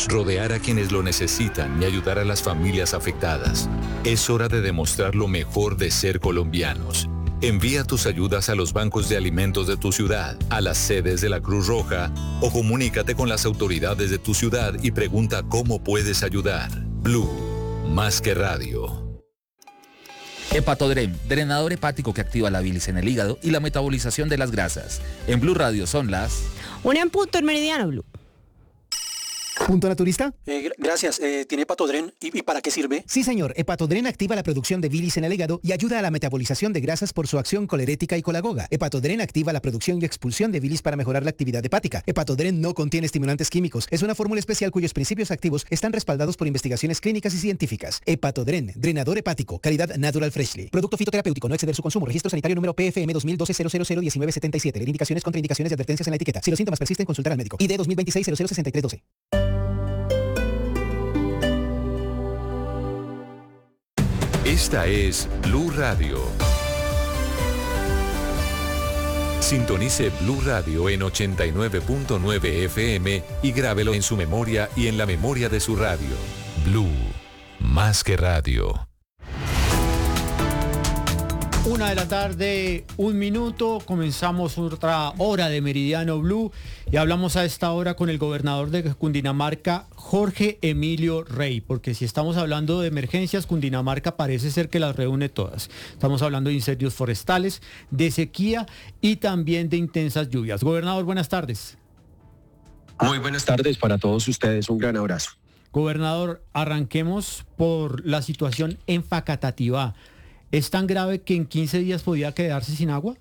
rodear a quienes lo necesitan y ayudar a las familias afectadas. Es hora de demostrar lo mejor de ser colombianos. Envía tus ayudas a los bancos de alimentos de tu ciudad, a las sedes de la Cruz Roja o comunícate con las autoridades de tu ciudad y pregunta cómo puedes ayudar. Blue, más que radio. Hepatodrem, drenador hepático que activa la bilis en el hígado y la metabolización de las grasas. En Blue Radio son las... 1:00 en Meridiano Blue. ¿Punto naturista? Gracias. ¿Tiene Hepatodren? ¿Y para qué sirve? Sí, señor. Hepatodren activa la producción de bilis en el hígado y ayuda a la metabolización de grasas por su acción colerética y colagoga. Hepatodren activa la producción y expulsión de bilis para mejorar la actividad hepática. Hepatodren no contiene estimulantes químicos. Es una fórmula especial cuyos principios activos están respaldados por investigaciones clínicas y científicas. Hepatodren, drenador hepático, calidad Natural Freshly. Producto fitoterapéutico, no exceder su consumo. Registro sanitario número PFM 2012-00001977. Leer indicaciones, contraindicaciones y advertencias en la etiqueta. Si los síntomas persisten, consultar al médico. ID 2026-006312. Esta es Blue Radio. Sintonice Blue Radio en 89.9 FM y grábelo en su memoria y en la memoria de su radio. Blue, más que radio. 1:01 PM, comenzamos otra hora de Meridiano Blue y hablamos a esta hora con el gobernador de Cundinamarca, Jorge Emilio Rey, porque si estamos hablando de emergencias, Cundinamarca parece ser que las reúne todas. Estamos hablando de incendios forestales, de sequía y también de intensas lluvias. Gobernador, buenas tardes. Muy buenas tardes para todos ustedes, un gran abrazo. Gobernador, arranquemos por la situación en Facatativá. ¿Es tan grave que en 15 días podía quedarse sin agua?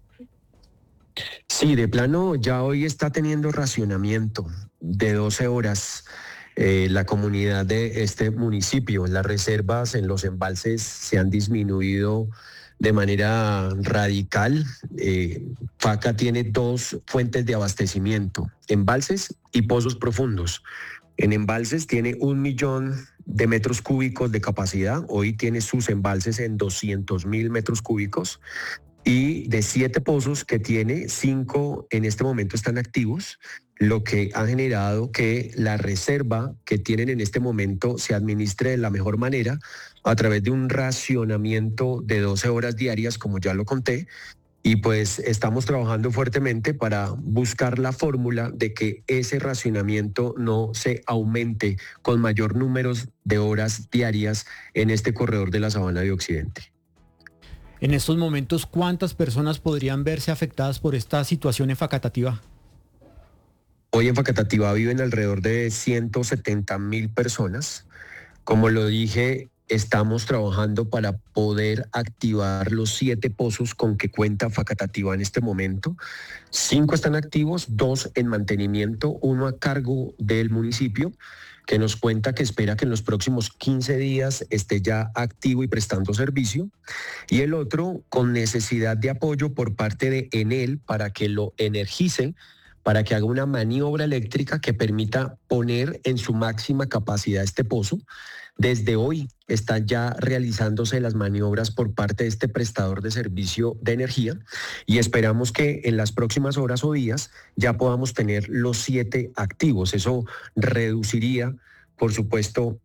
Sí, de plano ya hoy está teniendo racionamiento de 12 horas la comunidad de este municipio. Las reservas en los embalses se han disminuido de manera radical. Faca tiene 2 fuentes de abastecimiento, embalses y pozos profundos. En embalses tiene 1 millón de metros cúbicos de capacidad. Hoy tiene sus embalses en 200.000 metros cúbicos. Y de 7 pozos que tiene, 5 en este momento están activos, lo que ha generado que la reserva que tienen en este momento se administre de la mejor manera a través de un racionamiento de 12 horas diarias, como ya lo conté. Y pues estamos trabajando fuertemente para buscar la fórmula de que ese racionamiento no se aumente con mayor número de horas diarias en este corredor de la Sabana de Occidente. En estos momentos, ¿cuántas personas podrían verse afectadas por esta situación en Facatativá? Hoy en Facatativá viven alrededor de 170.000 personas. Como lo dije, estamos trabajando para poder activar los 7 pozos con que cuenta Facatativá en este momento. 5 están activos, 2 en mantenimiento, 1 a cargo del municipio, que nos cuenta que espera que en los próximos 15 días esté ya activo y prestando servicio, y el otro con necesidad de apoyo por parte de Enel para que lo energice, para que haga una maniobra eléctrica que permita poner en su máxima capacidad este pozo. Desde hoy están ya realizándose las maniobras por parte de este prestador de servicio de energía y esperamos que en las próximas horas o días ya podamos tener los 7 activos. Eso reduciría, por supuesto,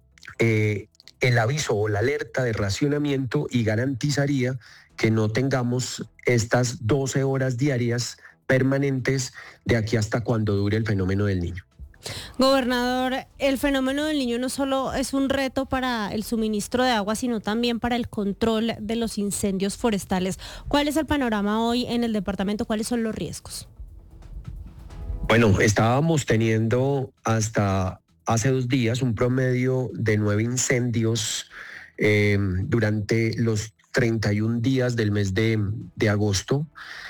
el aviso o la alerta de racionamiento y garantizaría que no tengamos estas 12 horas diarias permanentes de aquí hasta cuando dure el fenómeno del Niño. Gobernador, el fenómeno del Niño no solo es un reto para el suministro de agua, sino también para el control de los incendios forestales. ¿Cuál es el panorama hoy en el departamento? ¿Cuáles son los riesgos? Bueno, estábamos teniendo hasta hace 2 días un promedio de 9 incendios durante los 31 días del mes de agosto.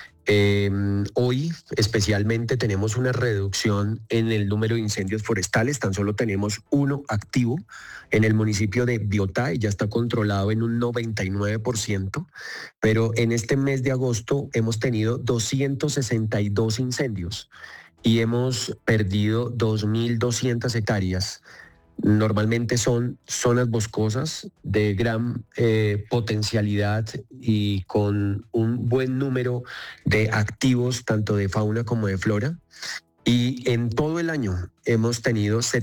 Hoy especialmente tenemos una reducción en el número de incendios forestales, tan solo tenemos 1 activo en el municipio de Biotá y ya está controlado en un 99%, pero en este mes de agosto hemos tenido 262 incendios y hemos perdido 2.200 hectáreas. Normalmente son zonas boscosas de gran potencialidad y con un buen número de activos, tanto de fauna como de flora. Y en todo el año hemos tenido